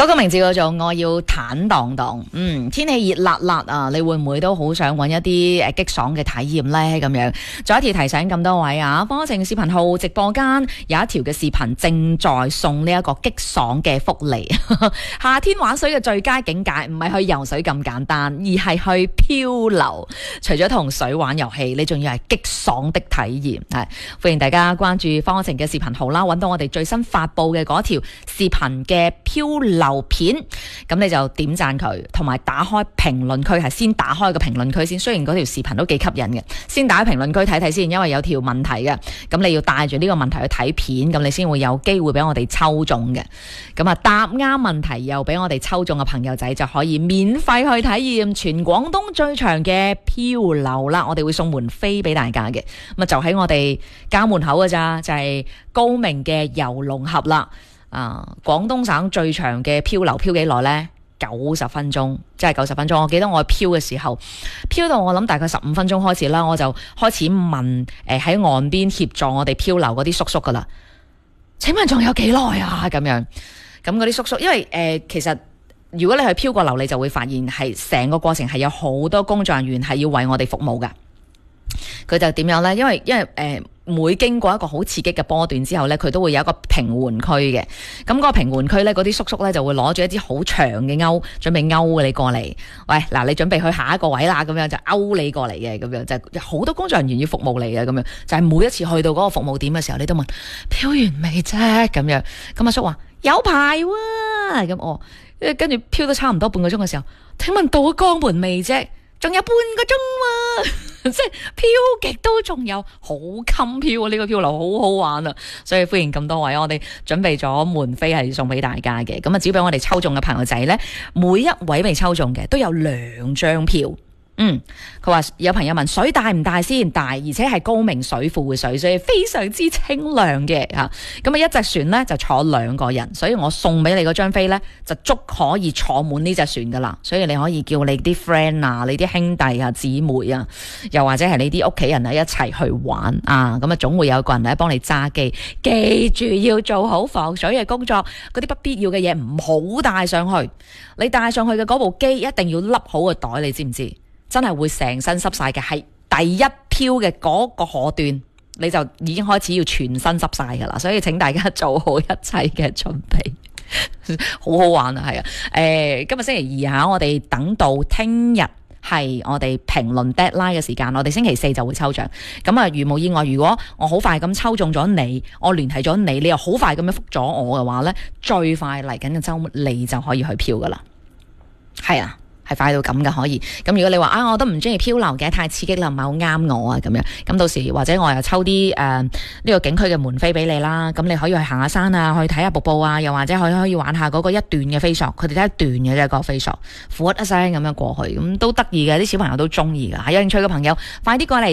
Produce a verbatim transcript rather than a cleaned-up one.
嗰個名字叫做我要坦蕩蕩。嗯，天氣熱辣辣啊，你會唔會都好想揾一啲誒激爽嘅體驗呢？咁樣，再一條提醒咁多位啊，方程視頻號直播間有一條嘅視頻正在送呢一個激爽嘅福利。夏天玩水嘅最佳境界唔係去游水咁簡單，而係去漂流。除咗同水玩遊戲，你仲要係激爽的體驗。係歡迎大家關注方程嘅視頻號啦，揾到我哋最新發布嘅嗰條視頻嘅漂流流片，咁你就點讚佢，同埋打開評論區，係先打開個評論區先。雖然嗰條視頻都幾吸引嘅，先打開評論區睇睇先，因為有條問題嘅，咁你要帶住呢個問題去睇片，咁你先會有機會俾我哋抽中嘅。咁啊，答啱問題又俾我哋抽中嘅朋友仔就可以免費去體驗全廣東最長嘅漂流啦。我哋會送門飛俾大家嘅，咁啊就喺我哋家門口㗎咋，就係、是、高明嘅遊龍峽啦。啊！廣東省最長嘅漂流漂幾耐呢？九十分鐘，即係九十分鐘。我記得我漂嘅時候，漂到我諗大概十五分鐘開始啦，我就開始問誒喺岸邊協助我哋漂流嗰啲叔叔噶啦。請問仲有幾耐啊？咁樣咁嗰啲叔叔，因為誒、呃、其實如果你去漂過流，你就會發現係成個過程係有好多工作人員係要為我哋服務噶。佢就點樣呢？因為因為誒。呃每經過一個好刺激嘅波段之後呢，佢都會有一個平緩區嘅。咁、那、嗰個平緩區呢，嗰啲叔叔呢就會攞住一支好長嘅鈎，準備勾你過嚟。喂，嗱，你準備去下一個位啦，咁樣就勾你過嚟嘅，咁樣就好多工作人員要服務你嘅，咁樣就係、是、每一次去到嗰個服務點嘅時候，你都問漂完未啫？咁樣，咁阿叔話有排喎、啊，咁我跟住漂得差唔多半個鐘嘅時候，請問到咗江門未啫？仲有半個鐘喎、啊，即係漂極都仲有，好襟漂啊！呢、這個漂流好好玩啊，所以歡迎咁多位，我哋準備咗門飛係送俾大家嘅。咁啊，只要俾我哋抽中嘅朋友仔呢，每一位未抽中嘅都有兩張票。嗯，佢話有朋友問水大唔大先？大，而且係高明水庫嘅水，所以非常之清涼嘅吓。咁啊，一隻船呢就坐兩個人，所以我送俾你嗰張飛呢，就足可以坐滿呢隻船噶啦。所以你可以叫你啲 friend 啊、你啲兄弟啊、姊妹啊，又或者係你啲屋企人啊一齊去玩啊。咁啊，總會有個人咧幫你揸機。記住要做好防水嘅工作，嗰啲不必要嘅嘢唔好帶上去。你帶上去嘅嗰部機一定要笠好個袋，你知唔知？真係會成身濕晒嘅，係第一漂嘅嗰個河段，你就已經開始要全身濕晒噶啦，所以請大家做好一切嘅準備，好好玩啊，係啊，誒、呃，今日星期二吓，我哋等到聽日係我哋評論 deadline 嘅時間，我哋星期四就會抽獎。咁啊，如無意外，如果我好快咁抽中咗你，我聯繫咗你，你又好快咁樣覆咗我嘅話呢，最快嚟緊嘅周末你就可以去漂噶啦，係啊。係快到咁噶，可以咁。如果你話啊，我都唔中意漂流嘅，太刺激啦，唔係好啱我啊，咁樣咁到時或者我又抽啲誒呢個景區嘅門飛俾你啦。咁你可以去行下山啊，去睇下瀑布啊，又或者可以可以玩下嗰個一段嘅飛索，佢哋得一段嘅啫，個飛索，呼一聲咁樣過去，咁都得意嘅，啲小朋友都中意噶。有興趣嘅朋友，快啲過嚟。